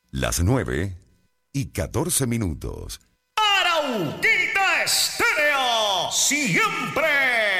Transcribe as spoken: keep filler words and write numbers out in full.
Las nueve y catorce minutos. Arauquita Estéreo, siempre